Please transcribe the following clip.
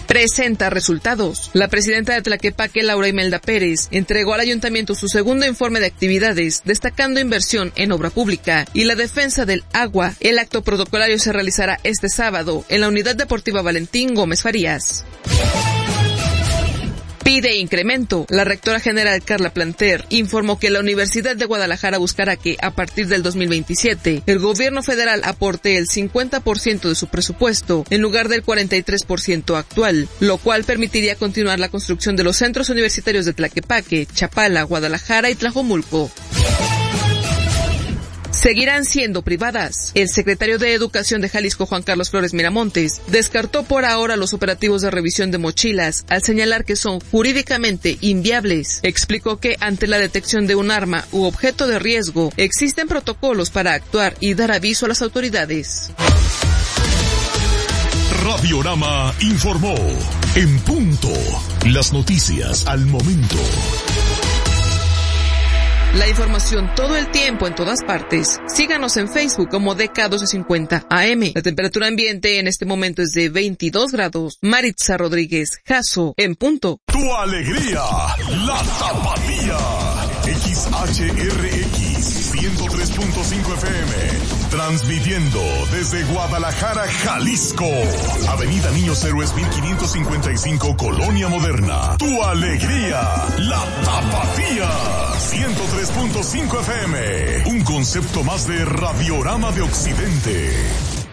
presenta resultados. La presidenta de Tlaquepaque, Laura Imelda Pérez, entregó al ayuntamiento su segundo informe de actividades, destacando inversión en obra pública y la defensa del agua. El acto protocolario se realizará este sábado en la Unidad Deportiva Valentín Gómez Farías. Pide incremento. La rectora general Carla Planter informó que la Universidad de Guadalajara buscará que, a partir del 2027, el gobierno federal aporte el 50% de su presupuesto en lugar del 43% actual, lo cual permitiría continuar la construcción de los centros universitarios de Tlaquepaque, Chapala, Guadalajara y Tlajomulco. Seguirán siendo privadas. El secretario de Educación de Jalisco, Juan Carlos Flores Miramontes, descartó por ahora los operativos de revisión de mochilas al señalar que son jurídicamente inviables. Explicó que ante la detección de un arma u objeto de riesgo, existen protocolos para actuar y dar aviso a las autoridades. Radiorama informó. En punto. Las noticias al momento. La información todo el tiempo en todas partes. Síganos en Facebook como DK1250 AM. La temperatura ambiente en este momento es de 22 grados. Maritza Rodríguez, Jasso, en punto. Tu alegría, la Tapatía. XHRX 103.5 FM. Transmitiendo desde Guadalajara, Jalisco. Avenida Niños Héroes 1555, Colonia Moderna. Tu alegría, la Tapatía. 103.5 FM. Un concepto más de Radiorama de Occidente.